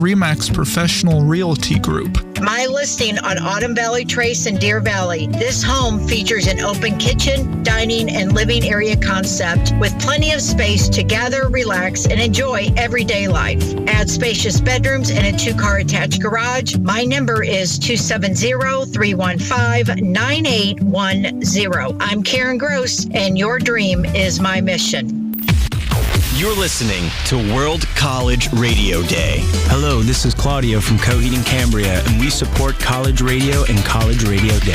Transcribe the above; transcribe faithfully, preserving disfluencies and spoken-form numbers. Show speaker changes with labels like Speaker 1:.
Speaker 1: RE/MAX Professional Realty Group.
Speaker 2: My listing on Autumn Valley Trace in Deer Valley. This home features an open kitchen, dining, and living area concept with plenty of space to gather, relax, and enjoy everyday life. Add spacious bedrooms and a two-car attached garage. My number is two seven zero, three one five, nine eight one zero. I'm Karen Gross, and your dream is my mission.
Speaker 3: You're listening to World College Radio Day.
Speaker 4: Hello, this is Claudio from Coheed and Cambria, and we support college radio and College Radio Day.